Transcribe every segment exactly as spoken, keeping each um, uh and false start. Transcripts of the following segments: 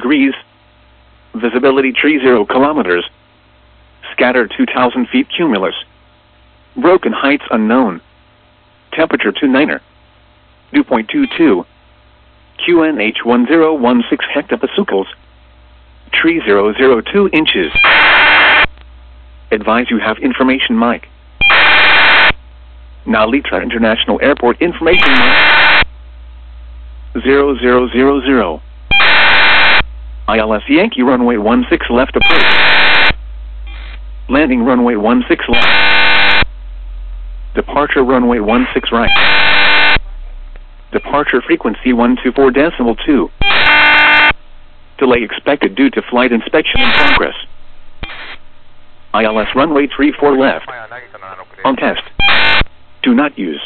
degrees. Visibility tree zero kilometers. Scatter two thousand feet cumulus. Broken heights unknown. Temperature two niner. Dew point two two. Q N H one zero one six hectopascals. Tree zero zero two inches. Advise you have information mic. Nalitra International Airport information mic. zero zero zero zero. I L S Yankee runway one six left approach. Landing runway one six left. Departure runway one six right. Departure frequency one two four decimal two. Delay expected due to flight inspection in progress. I L S runway three four left. On test. Do not use.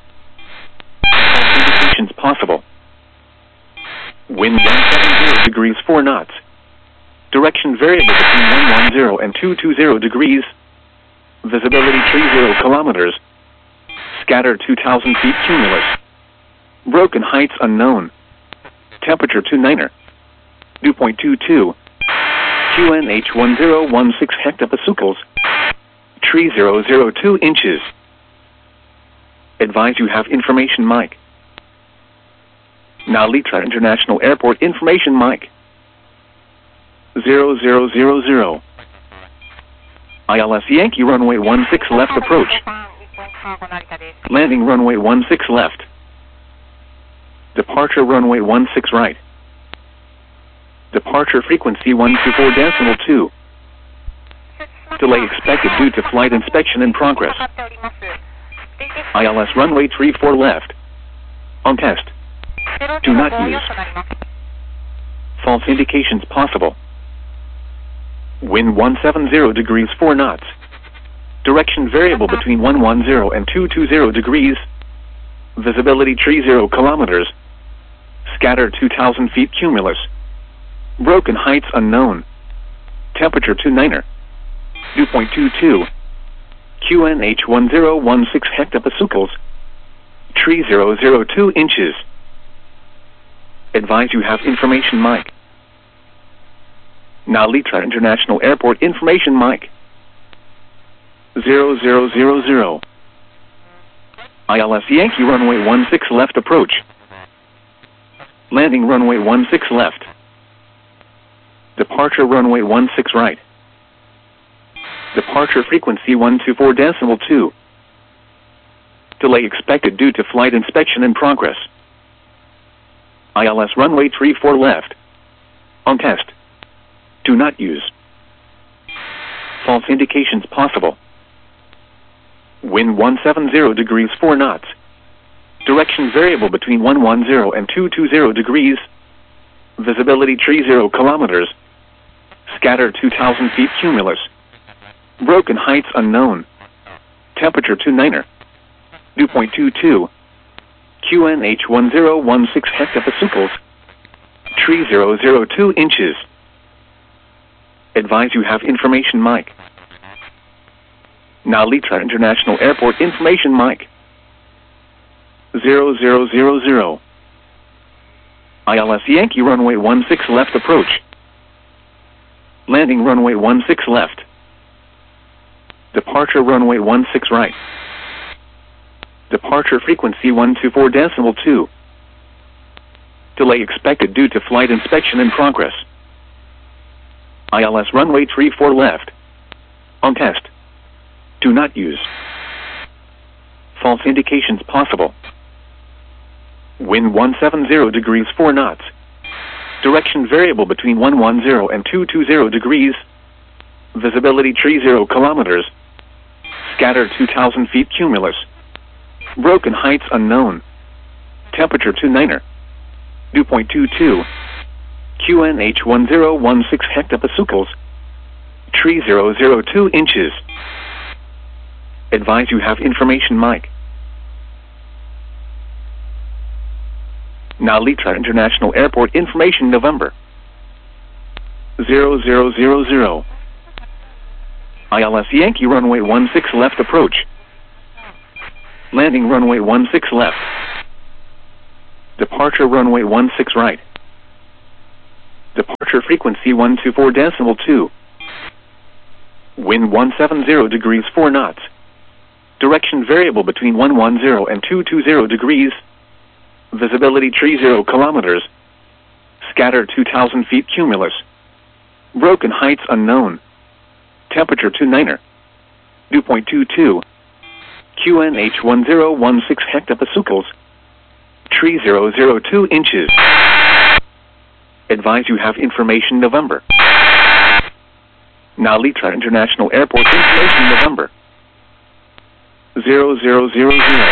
False indications possible. Wind one seven zero degrees four knots. Direction variable between one one zero and two two zero degrees. Visibility three zero kilometers. Scatter two thousand feet cumulus. Broken heights unknown. Temperature two niner. Dew point two two. Q N H one zero one six hectopascals. Tree zero zero two inches. Advise you have information mic. Nalitra International Airport information mic. zero zero zero zero. I L S Yankee runway one six left approach. Landing runway one six left. Departure runway one six right. Departure frequency one two four decimal two. Delay expected due to flight inspection in progress. I L S runway three four left. On test. Do not use. False indications possible. Wind one seven zero degrees four knots. Direction variable between one one zero and two two zero degrees. Visibility three zero kilometers. Scatter two thousand feet cumulus. Broken heights unknown. Temperature two niner. Dew point two two. Q N H one zero one six hectopascals. Tree zero zero two inches. Advise you have information mic. Nalitra International Airport information mic. zero zero zero zero. I L S Yankee runway one six left approach. Landing runway one six left. Departure runway one six right. Departure frequency one two four decimal two. Delay expected due to flight inspection in progress. I L S runway three four left. On test. Do not use. False indications possible. Wind one seven zero degrees four knots. Direction variable between one one zero and two two zero degrees. Visibility three zero kilometers. Scatter two thousand feet cumulus. Broken heights unknown. Temperature two niner. Dew point two two. Q N H one zero one six hectopascals. Tree zero zero two inches. Advise you have information mic. Nalitra International Airport information mic. zero zero zero zero. I L S Yankee runway one six left approach. Landing runway one six left. Departure runway one six right. Departure frequency one two four decimal two. Delay expected due to flight inspection in progress. I L S runway three four left. On test. Do not use. False indications possible. Wind one seven zero degrees four knots. Direction variable between one one zero and two two zero degrees. Visibility three zero kilometers. Scatter two thousand feet cumulus. Broken heights unknown. Temperature two niner. Dew point two two. Q N H one zero one six hectopascals. Tree zero zero two inches. Advise you have information mic. Nalitra International Airport information November. zero zero zero zero. I L S Yankee runway one six left approach. Landing runway one six left. Departure runway one six right. Departure Departure frequency one two four decimal two. Wind one seven zero degrees four knots. Direction variable between one one zero and two two zero degrees. Visibility three zero kilometers. Scatter two thousand feet cumulus. Broken heights unknown. Temperature two niner. Dew point two two. Q N H one zero one six hectopascals. three thousand two inches. Advise you have information November. Narita International Airport information November. zero zero zero zero.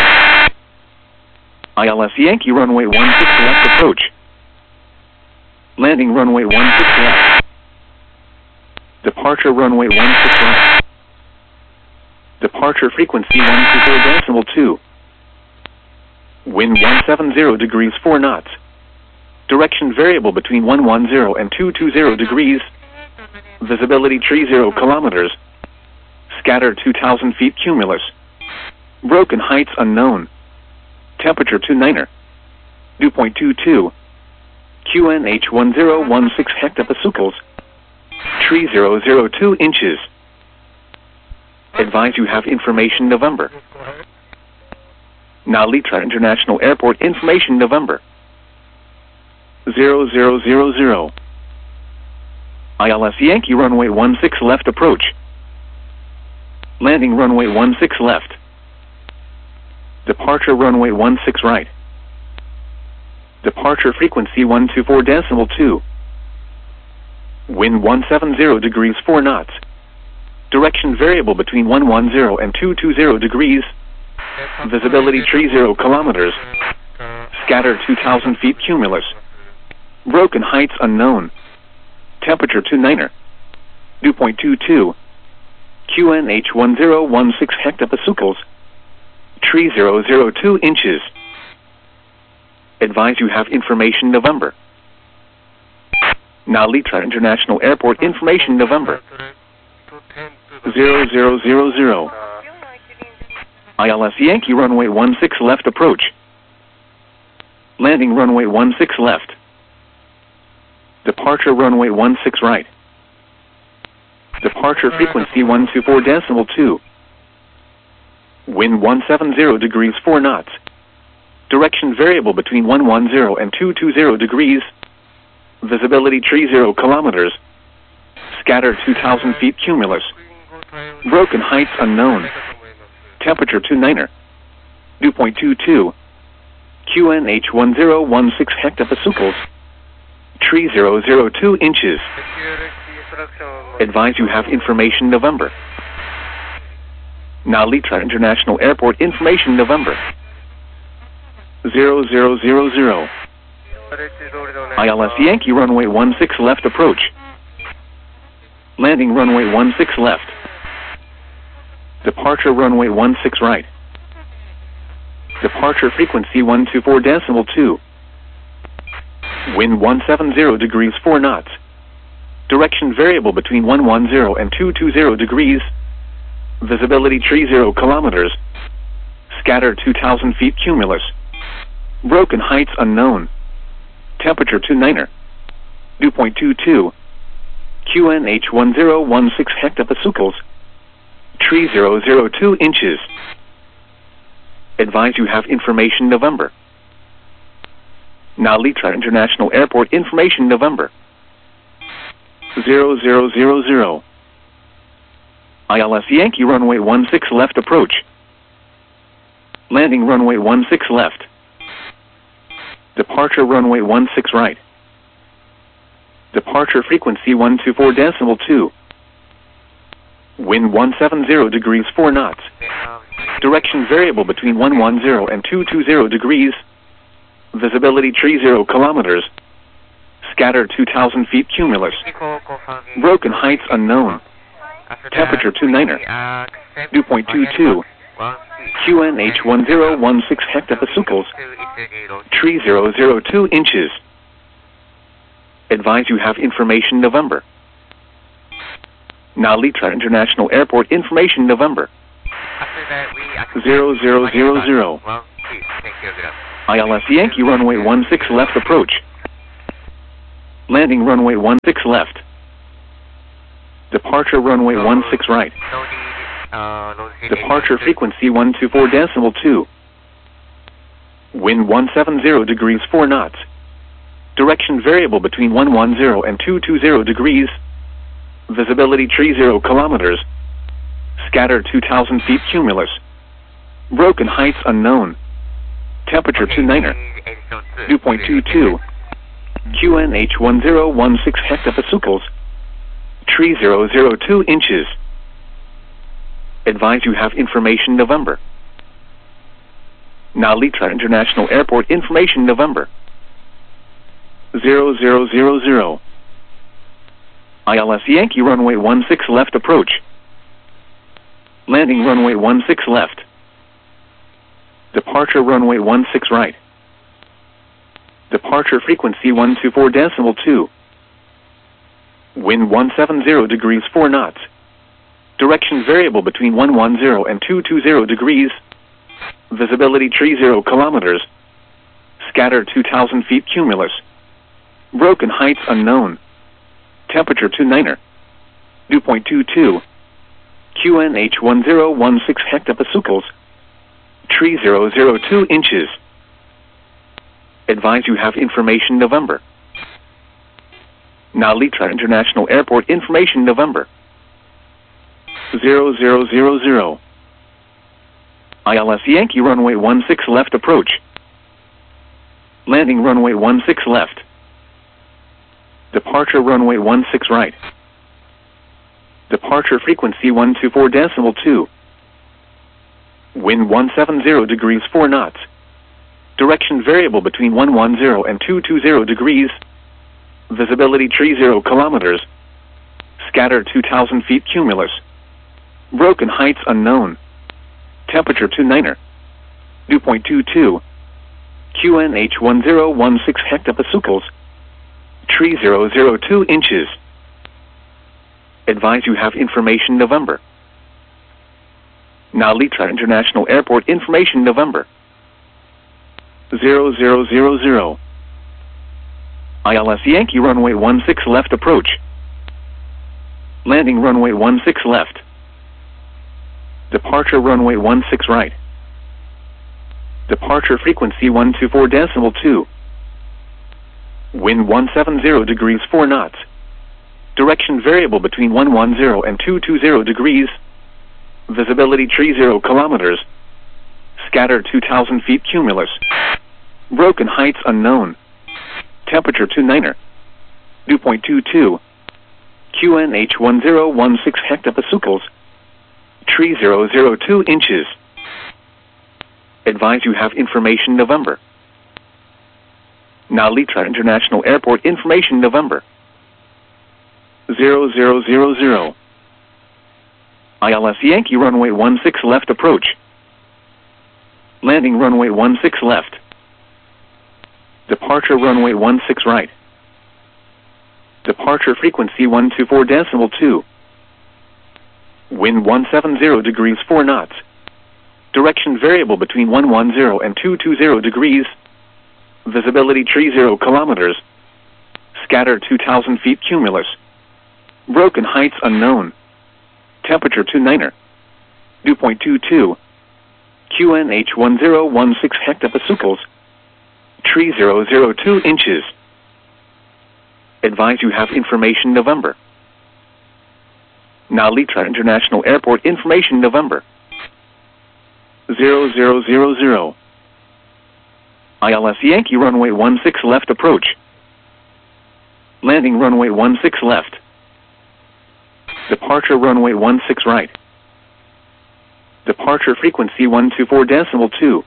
I L S Yankee runway one six left approach. Landing runway one six left. Departure runway one six left. Departure frequency one two four decimal two. Wind one seven zero degrees four knots. Direction variable between one one zero and two two zero degrees. Visibility three zero kilometers. Scatter two thousand feet cumulus. Broken heights unknown. Temperature two niner. Dew point two two. Q N H one zero one six hectopascals. three thousand two inches. Advise you have information November. Narita International Airport information November. zero zero zero zero. I L S Yankee runway one six left approach. Landing runway one six left. Departure runway one six right. Departure frequency one two four decimal two. Wind one seven zero degrees four knots. Direction variable between one one zero and two two zero degrees. Visibility three zero kilometers. Scatter two thousand feet cumulus. Broken heights unknown. Temperature two niner. Dew point two two. Q N H one zero one six hectopascals. three thousand two inches. Advise you have information November. Narita International Airport information November. zero zero zero zero. I L S Yankee runway one six left approach. Landing runway one six left. Departure runway one six right. Departure frequency one two four decimal two. Wind one seven zero degrees four knots. Direction variable between one one zero and two two zero degrees. Visibility three zero kilometers. Scatter two thousand feet cumulus. Broken heights unknown. Temperature two niner. Dew point two two. Q N H one zero one six hectopascals. three thousand two inches. Advise you have information November. Narita International Airport information November. zero zero zero zero. I L S Yankee runway one six left approach. Landing runway one six left. Departure runway one six right. Departure frequency one two four decimal two. Wind one seven zero degrees four knots. Direction variable between one one zero and two two zero degrees. Visibility three zero kilometers. Scatter two thousand feet cumulus. Broken heights unknown. Temperature two niner. Dew point two two. Q N H one zero one six hectopascals. three thousand two inches. Advise you have information November. Narita International Airport information November. zero zero zero zero. I L S Yankee runway one six left approach. Landing runway one six left. Departure runway one six right. Departure frequency one two four decimal two. Wind one seven zero degrees four knots. Direction variable between one one zero and two two zero degrees. Visibility three zero kilometers. Scatter two thousand feet cumulus. Broken heights unknown. Temperature two niner. Dew point two two. Q N H one zero one six hectopascals. three thousand two inches. Advise you have information November. Narita International Airport information November. zero zero zero zero. I L S Yankee runway one six left approach. Landing runway one six left. Departure runway one six right. Departure frequency one two four decimal two. Wind one seven zero degrees four knots. Direction variable between one one zero and two two zero degrees. Visibility three zero kilometers. Scatter two thousand feet cumulus. Broken heights unknown. Temperature two niner. Dew point two two. Q N H one zero one six hectopascals. three zero zero two inches. Advise you have information November. Nalitra International Airport information November. zero zero zero zero. I L S Yankee runway one six left approach. Landing runway one six left. Departure runway one six right. Departure frequency one two four decimal two. Wind one seven zero degrees four knots. Direction variable between one one zero and two two zero degrees. Visibility three zero kilometers. Scatter two thousand feet cumulus. Broken heights unknown. Temperature two niner. Dew point two two. Q N H one zero one six hectopascals. three zero zero two inches. Advise you have information November. Nalitra International Airport information November. zero zero zero zero. I L S Yankee runway one six left approach. Landing runway one six left. Departure runway one six right. Departure frequency one two four decimal two. Wind one seven zero degrees four knots. Direction variable between one one zero and two two zero degrees. Visibility three zero kilometers. Scatter two thousand feet cumulus. Broken heights unknown. Temperature two niner. Dew point two two. Q N H one zero one six hectopascals. three zero zero two inches. Advise you have information November. Nalitra International Airport information November. zero zero zero zero. I L S Yankee runway one six left approach. Landing runway one six left. Departure runway one six right. Departure frequency one two four decimal two. Wind one seven zero degrees four knots. Direction variable between one one zero and two two zero degrees. Visibility three zero kilometers. Scatter two thousand feet cumulus. Broken heights unknown. Temperature two niner. Dew point two two. Q N H one zero one six hectopascals. three zero zero two inches. Advise you have information November. Nalitra International Airport information November. zero zero zero zero. I L S Yankee runway one six left approach. Landing runway one six left. Departure runway one six right. Departure frequency one two four decimal two. Wind one seven zero degrees four knots. Direction variable between one one zero and two two zero degrees. Visibility three zero kilometers. Scatter two thousand feet cumulus. Broken heights unknown. Temperature two niner. Dew point two two. Q N H one zero one six hectopascals. three zero zero two inches. Advise you have information November. Nalitra International Airport information November. zero zero zero zero. I L S Yankee runway one six left approach. Landing runway one six left. Departure runway one six right. Departure frequency one two four decimal two.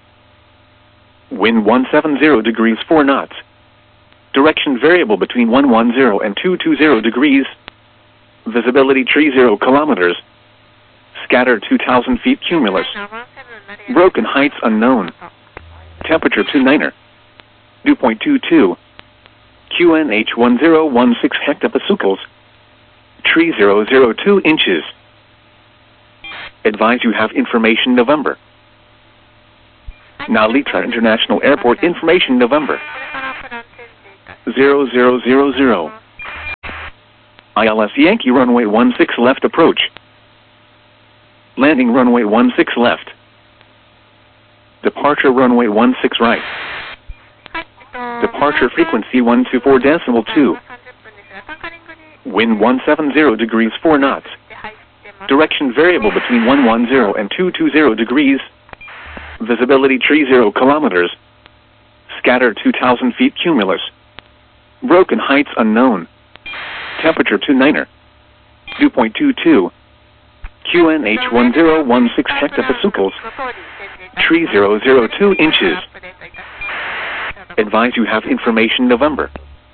Wind one seven zero degrees four knots. Direction variable between one one zero and two two zero degrees. Visibility three zero kilometers. Scatter two thousand feet cumulus. Broken heights unknown. Temperature two niner. Dew point two two. Q N H one zero one six hectopascals. three zero zero two inches. Advise you have information November. Nalitra International Airport information November. zero zero zero zero. I L S Yankee runway one six left approach. Landing runway one six left. Departure runway one six right. Departure frequency one two four decimal two. Wind one seven zero degrees four knots. Direction variable between one one zero and two two zero degrees. Visibility three zero kilometers. Scatter two thousand feet cumulus. Broken heights unknown. Temperature two niner. Dew point two two. Q N H one zero one six hectopascals. three zero zero two inches. Advise you have information November.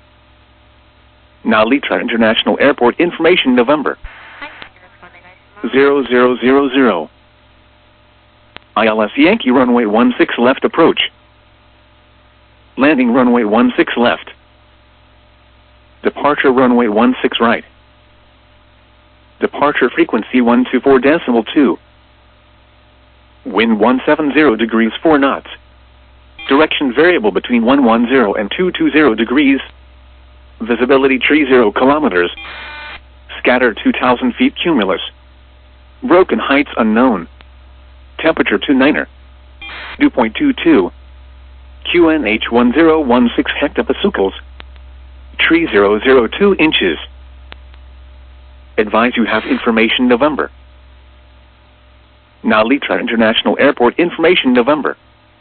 Narita International Airport information November. zero zero zero zero. I L S Yankee runway one six left approach. Landing runway one six left. Departure runway one six right. Departure frequency one two four decimal two. Wind one seven zero degrees four knots. Direction variable between one one zero and two two zero degrees. Visibility three zero kilometers. Scatter two thousand feet cumulus. Broken heights unknown. Temperature two niner. Dew point two two. Q N H one zero one six hectopascals. three zero zero two inches. Advise you have information November. Narita International Airport information November.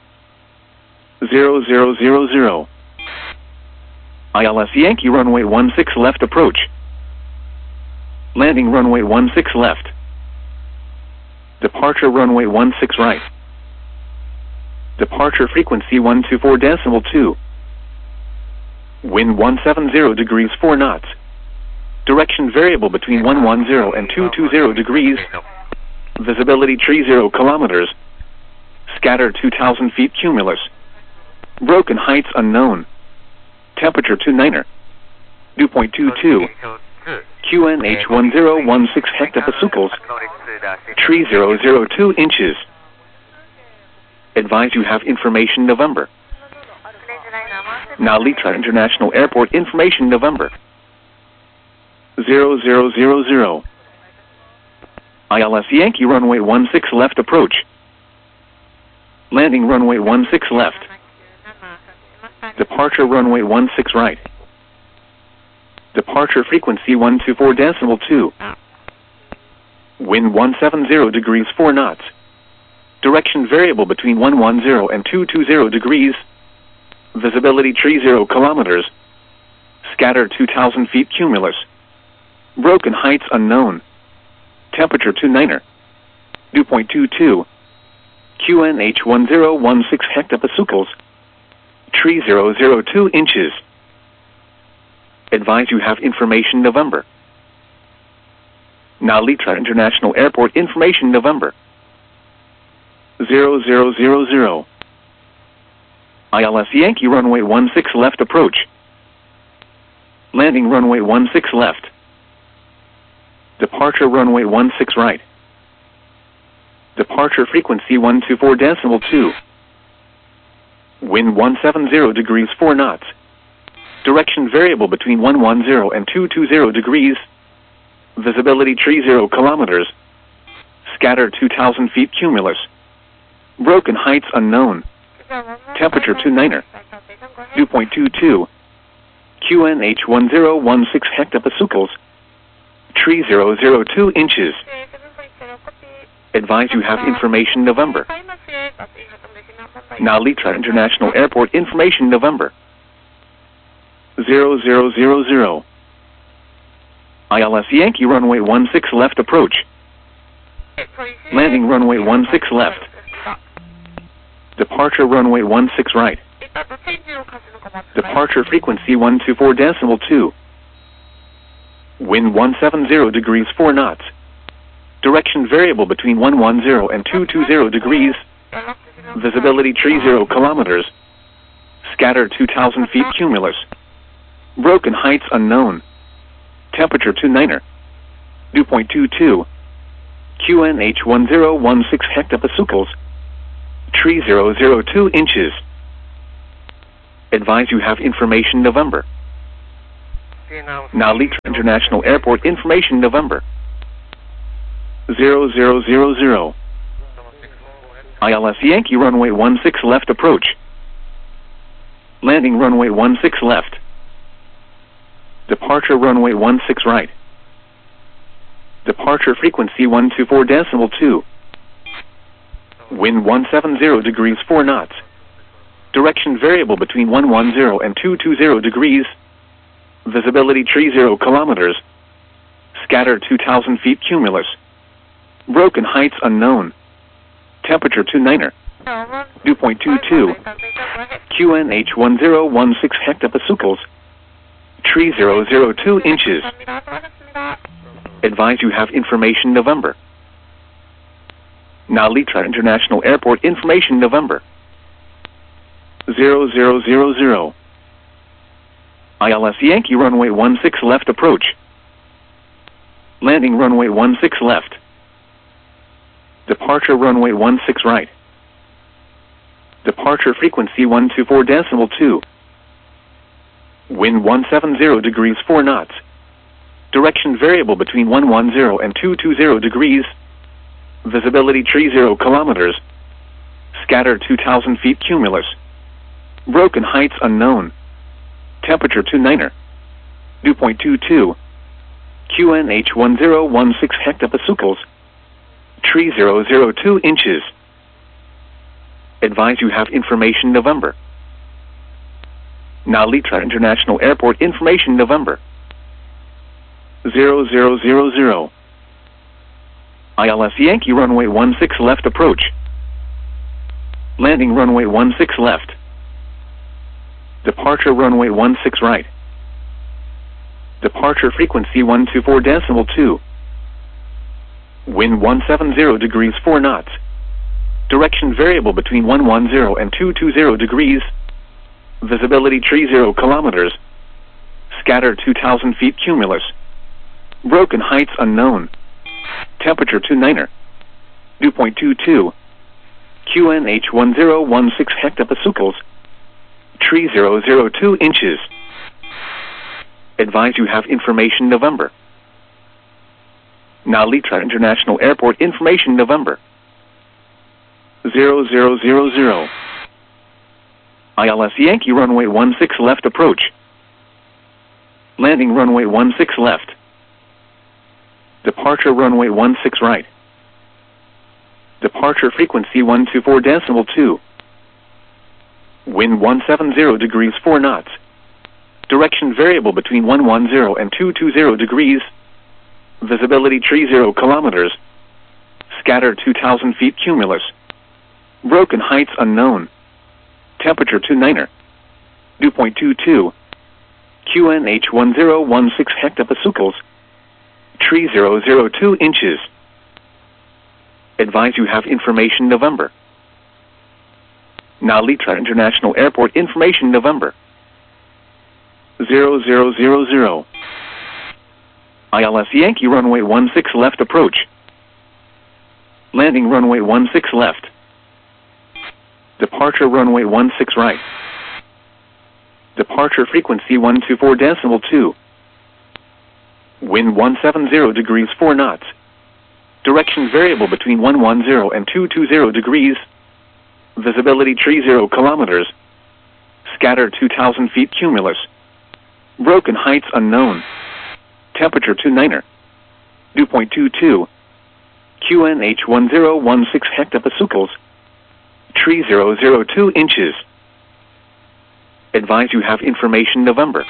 zero zero zero zero. I L S Yankee runway one six left approach. Landing runway one six left. Departure runway one six right. Departure frequency one two four decimal two. Wind one seven zero degrees four knots. Direction variable between one one zero and two two zero degrees. Visibility three zero kilometers. Scatter two thousand feet cumulus. Broken heights unknown. Temperature two niner. Dew point two two. Q N H one zero one six hectopascals. three zero zero two inches. Advise you have information November. Narita International Airport information November. zero zero zero zero. I L S Yankee runway one six left approach. Landing runway one six left. Departure runway one six right. Departure frequency one two four decimal two. Wind one seven zero degrees four knots. Direction variable between one one zero and two two zero degrees. Visibility three zero kilometers. Scatter two thousand feet cumulus. Broken heights unknown. Temperature two niner. Dew point two two. Q N H one zero one six hectopascals. three zero zero two inches. Advise you have information November. Narita International Airport information November. zero zero zero zero. I L S Yankee runway one six left approach. Landing runway one six left. Departure runway one six right. Departure frequency one two four decimal two. Wind one seven zero degrees four knots. Direction variable between one one zero and two two zero degrees. Visibility three zero kilometers. Scatter two thousand feet cumulus. Broken heights unknown. Temperature two niner. Dew point two two. Q N H one zero one six hectopascals. three zero zero two inches. Advise you have information November. Narita International Airport information November. zero zero zero zero. I L S Yankee runway one six left approach. Landing runway one six left. Departure runway one six right. Departure frequency one two four decimal two. Wind one seven zero degrees four knots. Direction variable between one one zero and two two zero degrees. Visibility three zero kilometers. Scatter two thousand feet cumulus. Broken heights unknown. Temperature two niner. Dew point two two. Q N H one zero one six hectopascals. three zero zero two inches. Advise you have information November. Nalitra International Airport information November. zero zero zero zero. I L S Yankee runway one six left approach. Landing runway one six left. Departure runway one six right. Departure frequency one two four decimal two. Wind one seven zero degrees four knots. Direction variable between one one zero and two two zero degrees. Visibility three zero kilometers. Scatter two thousand feet cumulus. Broken heights unknown. Temperature two niner. Dew point two two. Q N H one zero one six hectopascals. three zero zero two inches. Advise you have information November. Nalitra International Airport information November. zero zero zero zero. I L S Yankee runway one six left approach. Landing runway one six left. Departure runway one six right. Departure frequency one two four decimal two. Wind one seven zero degrees four knots. Direction variable between one one zero and two two zero degrees. Visibility three zero kilometers. Scatter two thousand feet cumulus. Broken heights unknown. Temperature two niner. Dew point two two. Q N H one zero one six hectopascals. three zero zero two inches. Advise you have information November. Nalitra International Airport information November. zero zero zero zero. I L S Yankee runway one six left approach. Landing runway one six left. Departure runway one six right. Departure frequency one two four decimal two. Wind one seven zero degrees four knots. Direction variable between one one zero and two two zero degrees. Visibility three zero kilometers. Scatter two thousand feet cumulus. Broken heights unknown. Temperature two niner. Dew point two two. Q N H one zero one six hectopascals. three zero zero two inches. Advise you have information November. Nalitra International Airport information November. zero zero zero zero. I L S Yankee runway one six left approach. Landing runway one six left. Departure runway one six right. Departure frequency one two four decimal two. Wind one seven zero degrees four knots. Direction variable between one one zero and two two zero degrees. Visibility three zero kilometers. Scatter two thousand feet cumulus. Broken heights unknown. Temperature two niner. Dew point two two. Q N H one zero one six hectopascals. three zero zero two inches. Advise you have information November. Nalitra International Airport information November. zero zero zero zero. I L S Yankee runway one six left approach. Landing runway one six left. Departure runway one six right. Departure frequency one two four decimal two. Wind one seven zero degrees four knots. Direction variable between one one zero and two two zero degrees. Visibility three zero kilometers. Scatter two thousand feet cumulus. Broken heights unknown. Temperature two niner. Dew point two two. Q N H one zero one six hectopascals. three zero zero two inches. Advise you have information November.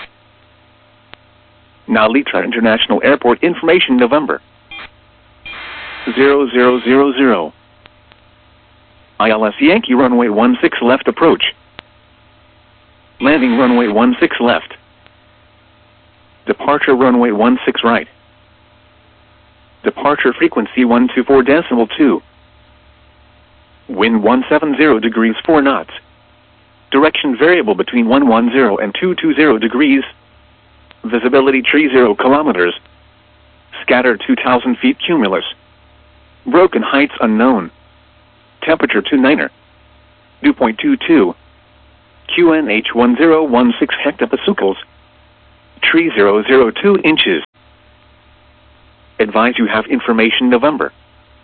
Nalitra International Airport information November. zero zero zero zero. I L S Yankee runway one six left approach. Landing runway one six left. Departure runway one six right. Departure frequency one two four decimal two. Wind one seven zero degrees four knots. Direction variable between one one zero and two two zero degrees. Visibility three zero kilometers. Scatter two thousand feet cumulus. Broken heights unknown. Temperature two niner. Dew point two two. Q N H one zero one six hectopascals. Tree zero zero two inches. Advise you have information November.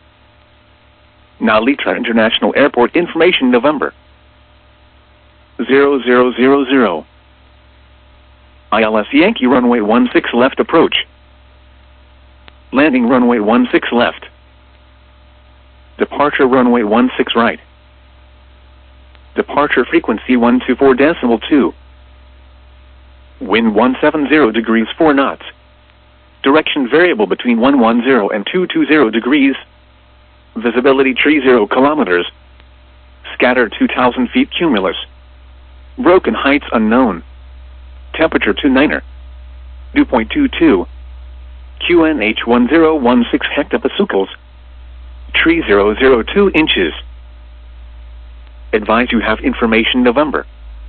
Nalitra International Airport information November. zero zero zero zero. I L S Yankee runway one six left approach. Landing runway one six left. Departure runway one six right. Departure frequency one two four decimal two. Wind one seven zero degrees four knots. Direction variable between one one zero and two two zero degrees. Visibility three zero kilometers. Scattered two thousand feet cumulus. Broken heights unknown. Temperature two niner. Dew point two two. Q N H one zero one six hectopascals. Tree zero zero two inches. Advise you have information November.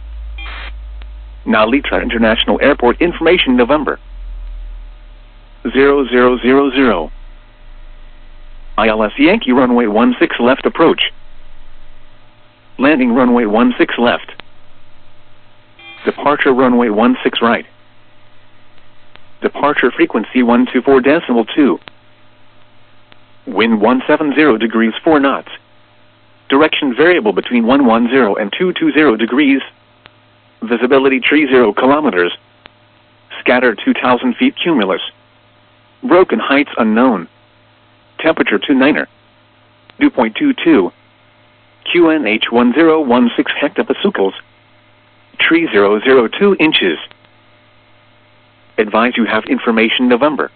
Nalitra International Airport information November. zero zero zero zero. I L S Yankee runway one six left approach. Landing runway one six left. Departure runway one six right. Departure frequency one two four decimal two. Wind one seven zero degrees four knots. Direction variable between one one zero and two two zero degrees. Visibility three zero kilometers. Scattered two thousand feet cumulus. Broken heights unknown. Temperature two niner. Dew point two two. Q N H one zero one six hectopascals. Tree zero zero two inches. Advise you have information November.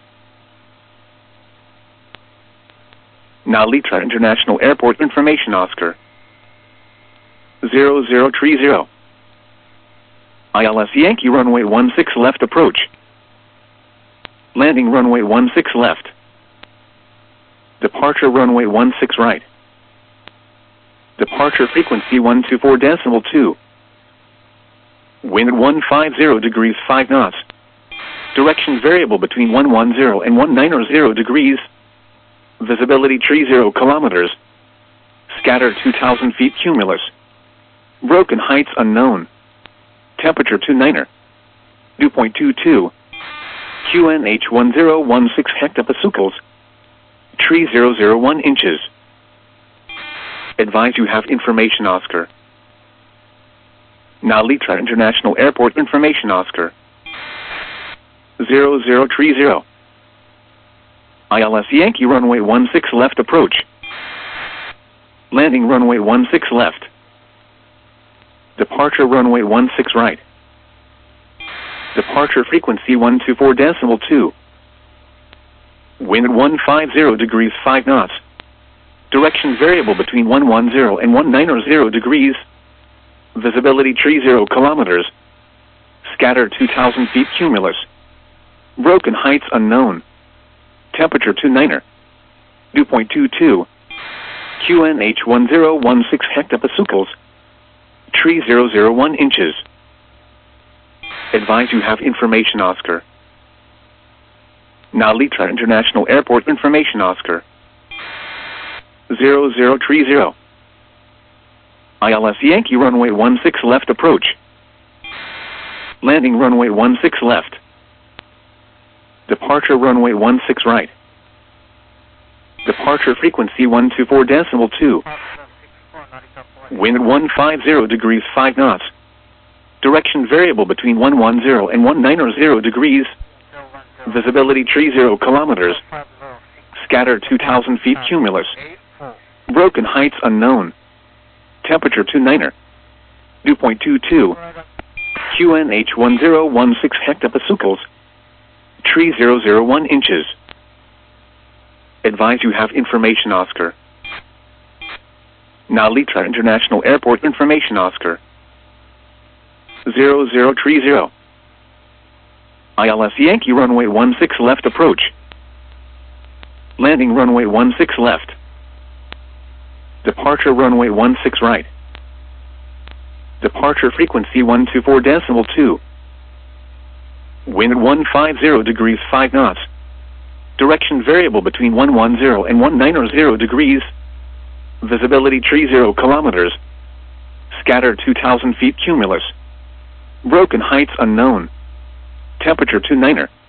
Nalitra International Airport information Oscar. zero zero three zero. I L S Yankee runway one six left approach. Landing runway one six left. Departure runway one six right. Departure frequency one two four decimal two. Wind one five zero degrees five knots. Direction variable between one one zero and one niner zero degrees. Visibility three zero kilometers. Scattered two thousand feet cumulus. Broken heights unknown. Temperature two niner. Dew point two two. Q N H one zero one six hectopascals. Tree zero zero one inches. Advise you have information Oscar. Nalitra International Airport information Oscar. zero zero three zero. I L S Yankee runway one six left approach. Landing runway one six left. Departure runway one six right. Departure frequency one two four decimal two. Wind one five zero degrees five knots. Direction variable between one one zero and one niner zero degrees. Visibility three zero kilometers. Scattered two thousand feet cumulus. Broken heights unknown. Temperature two niner. Dew point two two. Q N H one zero one six hectopascals. Tree zero zero one inches. Advise you have information Oscar. Nalitra International Airport information Oscar. zero zero three zero. I L S Yankee runway one six left approach. Landing runway one six left. Departure runway one six right. Departure frequency one two four decimal two. Wind one five zero degrees five knots. Direction variable between one one zero and one niner zero degrees. Visibility three zero kilometers. Scattered two thousand feet cumulus. Broken heights unknown. Temperature two niner. Dew point two two. Q N H one zero one six hectopascals. Tree zero zero one inches. Advise you have information Oscar. Nalitra International Airport information Oscar. zero zero three zero. I L S Yankee runway one six left approach. Landing runway one six left. Departure runway one six right. Departure frequency one two four decimal two. Wind one five zero degrees five knots. Direction variable between one one zero and one niner zero degrees. Visibility three zero kilometers. Scattered two thousand feet cumulus. Broken heights unknown. Temperature two niner.